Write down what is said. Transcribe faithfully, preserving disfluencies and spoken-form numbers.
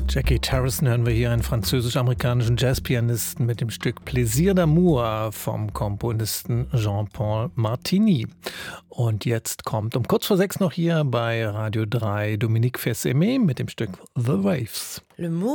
Jackie Tarrison hören wir hier, einen französisch-amerikanischen Jazzpianisten mit dem Stück Plaisir d'amour vom Komponisten Jean-Paul Martini. Und jetzt kommt um kurz vor sechs noch hier bei Radio drei Dominique Fils-Aimé mit dem Stück The Waves. Le mot